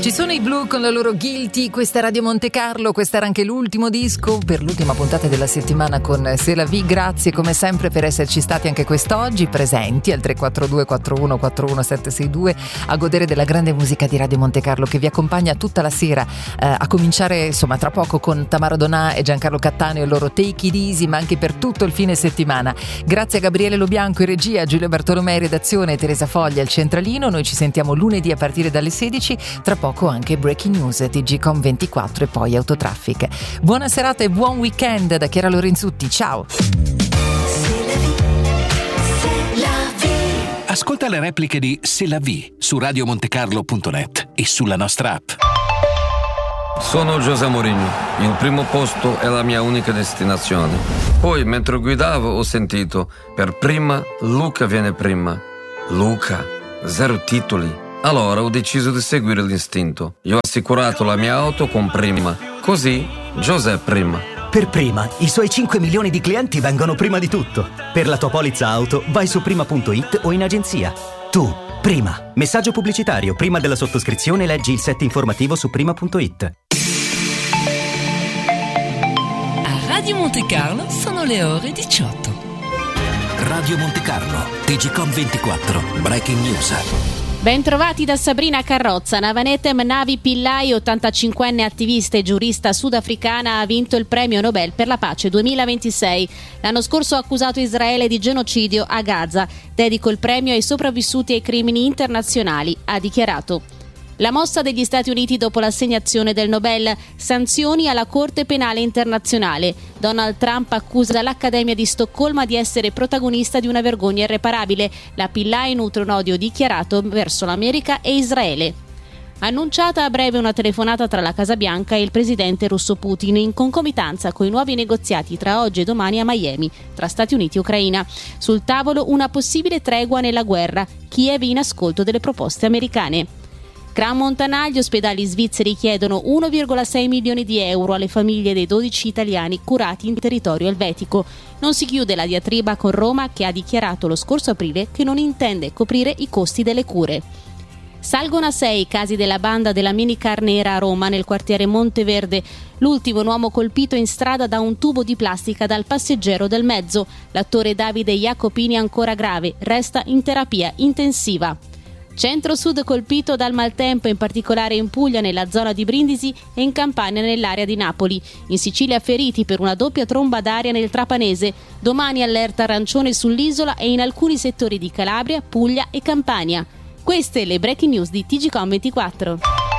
Ci sono i Blue con la loro Guilty, questa è Radio Monte Carlo, questo era anche l'ultimo disco per l'ultima puntata della settimana con C'est la vie. Grazie come sempre per esserci stati anche quest'oggi presenti al 342 41 41 762 a godere della grande musica di Radio Monte Carlo che vi accompagna tutta la sera, a cominciare insomma tra poco con Tamara Donà e Giancarlo Cattaneo e il loro Take It Easy, ma anche per tutto il fine settimana. Grazie a Gabriele Lobianco in regia, Giulio Bartolomei redazione e Teresa Foglia al centralino. Noi ci sentiamo lunedì a partire dalle 16, tra poco anche Breaking News, TGcom 24 e poi Autotraffic. Buona serata e buon weekend da Chiara Lorenzutti, ciao! Ascolta le repliche di C'est la vie su radiomontecarlo.net e sulla nostra app. Sono José Mourinho, il primo posto è la mia unica destinazione. Poi mentre guidavo ho sentito, per prima Luca viene prima. Luca, 0 titoli. Allora ho deciso di seguire l'istinto. Io ho assicurato la mia auto con Prima. Così José prima. Per Prima, i suoi 5 milioni di clienti vengono prima di tutto. Per la tua polizza auto vai su prima.it o in agenzia. Tu, Prima. Messaggio pubblicitario. Prima della sottoscrizione leggi il set informativo su prima.it. A Radio Monte Carlo sono le ore 18. Radio Monte Carlo, TGcom 24, Breaking News. Ben trovati da Sabrina Carrozza. Navanetem Navi Pillai, 85enne attivista e giurista sudafricana, ha vinto il premio Nobel per la pace 2026. L'anno scorso ha accusato Israele di genocidio a Gaza. Dedico il premio ai sopravvissuti ai crimini internazionali, ha dichiarato. La mossa degli Stati Uniti dopo l'assegnazione del Nobel, sanzioni alla Corte Penale Internazionale. Donald Trump accusa l'Accademia di Stoccolma di essere protagonista di una vergogna irreparabile. La Pillai nutre un odio dichiarato verso l'America e Israele. Annunciata a breve una telefonata tra la Casa Bianca e il presidente russo Putin in concomitanza con i nuovi negoziati tra oggi e domani a Miami tra Stati Uniti e Ucraina. Sul tavolo una possibile tregua nella guerra. Kiev in ascolto delle proposte americane. Gran Montana, gli ospedali svizzeri chiedono 1,6 milioni di euro alle famiglie dei 12 italiani curati in territorio elvetico. Non si chiude la diatriba con Roma, che ha dichiarato lo scorso aprile che non intende coprire i costi delle cure. Salgono a 6 i casi della banda della minicar nera a Roma, nel quartiere Monteverde. L'ultimo un uomo colpito in strada da un tubo di plastica dal passeggero del mezzo. L'attore Davide Jacopini ancora grave, resta in terapia intensiva. Centro-sud colpito dal maltempo, in particolare in Puglia, nella zona di Brindisi e in Campania nell'area di Napoli. In Sicilia feriti per una doppia tromba d'aria nel Trapanese. Domani allerta arancione sull'isola e in alcuni settori di Calabria, Puglia e Campania. Queste le breaking news di TGcom 24.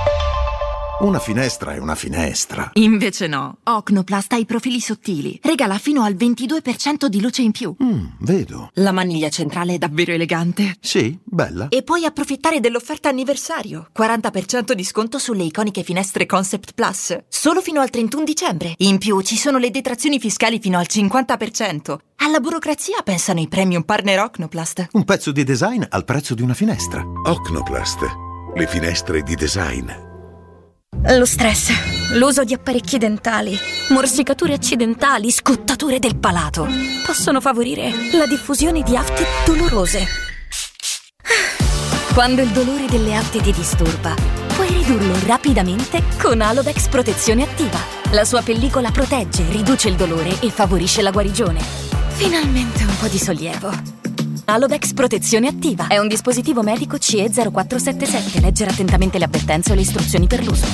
Una finestra è una finestra. Invece no. Ocnoplast ha i profili sottili. Regala fino al 22% di luce in più. Vedo. La maniglia centrale è davvero elegante. Sì, bella. E puoi approfittare dell'offerta anniversario. 40% di sconto sulle iconiche finestre Concept Plus. Solo fino al 31 dicembre. In più ci sono le detrazioni fiscali fino al 50%. Alla burocrazia pensano i premium partner Ocnoplast. Un pezzo di design al prezzo di una finestra. Ocnoplast. Le finestre di design. Lo stress, l'uso di apparecchi dentali, morsicature accidentali, scottature del palato possono favorire la diffusione di afte dolorose. Quando il dolore delle afte ti disturba, puoi ridurlo rapidamente con Alodex Protezione Attiva. La sua pellicola protegge, riduce il dolore e favorisce la guarigione. Finalmente un po' di sollievo. Alodex Protezione Attiva è un dispositivo medico CE 0477. Leggere attentamente le avvertenze o le istruzioni per l'uso.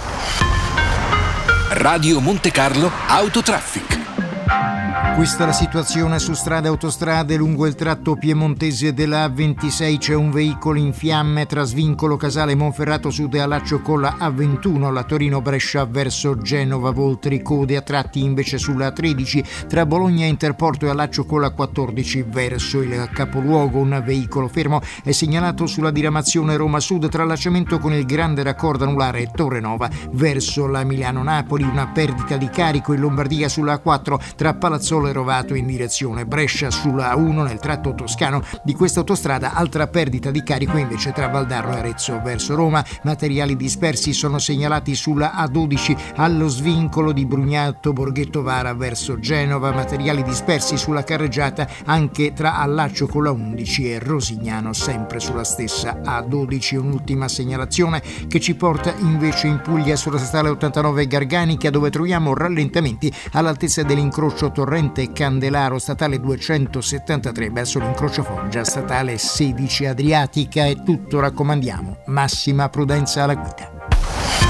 Radio Monte Carlo Autotraffic. Questa è la situazione su strade e autostrade. Lungo il tratto piemontese della A26 c'è un veicolo in fiamme tra Svincolo Casale Monferrato Sud e Allaccio con la A21, la Torino-Brescia verso Genova Voltri. Code a tratti invece sulla A13 tra Bologna Interporto e Allaccio con la A14 verso il capoluogo. Un veicolo fermo è segnalato sulla diramazione Roma Sud tra allacciamento con il Grande Raccordo Anulare e Torre Nova verso la Milano-Napoli. Una perdita di carico in Lombardia sulla A4 tra Palazzolo Sollerovato in direzione Brescia sulla 1 nel tratto toscano di questa autostrada. Altra perdita di carico invece tra Valdarno e Arezzo verso Roma. Materiali dispersi sono segnalati sulla A12 allo svincolo di Brugnato Borghetto Vara verso Genova. Materiali dispersi sulla carreggiata anche tra Allaccio con la 11 e Rosignano, sempre sulla stessa A12. Un'ultima segnalazione che ci porta invece in Puglia sulla statale 89 Garganica, dove troviamo rallentamenti all'altezza dell'incrocio Torrente Candelaro, statale 273 verso l'incrocio Foggia, statale 16 Adriatica. È tutto, raccomandiamo massima prudenza alla guida.